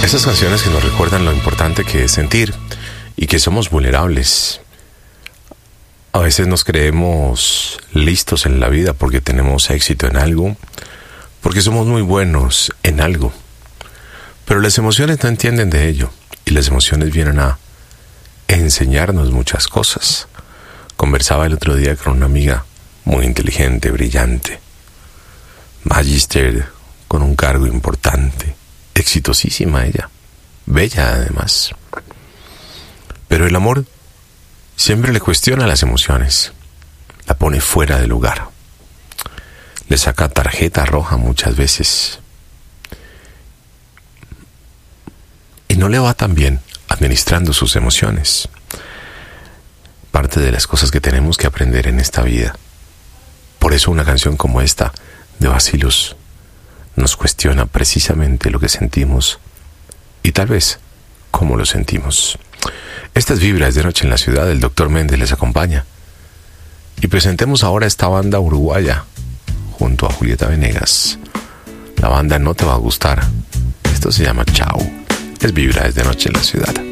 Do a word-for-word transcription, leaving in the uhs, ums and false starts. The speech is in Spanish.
Esas canciones que nos recuerdan lo importante que es sentir y que somos vulnerables. A veces nos creemos listos en la vida porque tenemos éxito en algo, porque somos muy buenos en algo. Pero las emociones no entienden de ello y las emociones vienen a enseñarnos muchas cosas. Conversaba el otro día con una amiga muy inteligente, brillante, magíster con un cargo importante, exitosísima ella, bella además. Pero el amor siempre le cuestiona las emociones, la pone fuera de lugar, le saca tarjeta roja muchas veces y no le va tan bien administrando sus emociones. Parte de las cosas que tenemos que aprender en esta vida. Por eso una canción como esta de Bacillus nos cuestiona precisamente lo que sentimos y tal vez cómo lo sentimos. Estas vibras de Noche en la Ciudad, el doctor Méndez les acompaña. Y presentemos ahora esta banda uruguaya junto a Julieta Venegas. La banda No Te Va a Gustar. Esto se llama Chao. Es Vibras de Noche en la Ciudad.